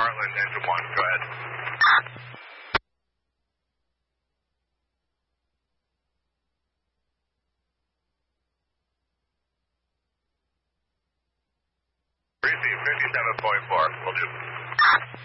Heartland, engine 1, go ahead. Receive 57.4, will do.